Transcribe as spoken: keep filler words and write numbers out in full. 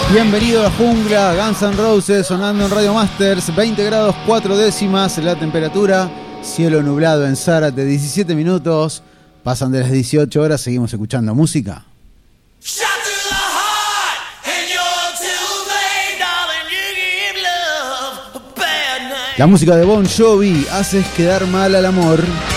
Bienvenido a la jungla, Guns N' Roses sonando en Radio Masters, veinte grados cuatro décimas la temperatura, cielo nublado en Zárate, diecisiete minutos, pasan de las dieciocho horas, seguimos escuchando música. La música de Bon Jovi, Haces quedar mal al amor.